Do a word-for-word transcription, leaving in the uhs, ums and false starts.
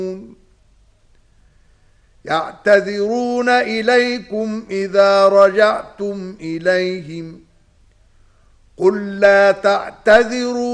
يعتذرون إليكم إذا رجعتم إليهم قل لا تعتذروا